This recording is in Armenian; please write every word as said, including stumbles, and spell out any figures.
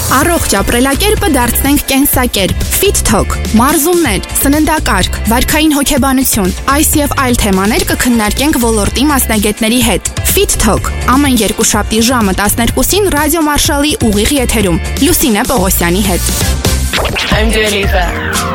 Առողջ ապրելակերպը դարձնենք կենսակերպ։ Fit Talk, մարզումներ, սննդակարգ, վարքային հոգեբանություն, այս եւ այլ թեմաներ կքննարկենք ոլորտի մասնագետների հետ։ Fit Talk ամեն երկուշաբթի ժամը տասներկուսին Ռադիո Մարշալի ուղիղ եթերում Լուսինե Պողոսյանի հետ։ I'm Dua Lipa.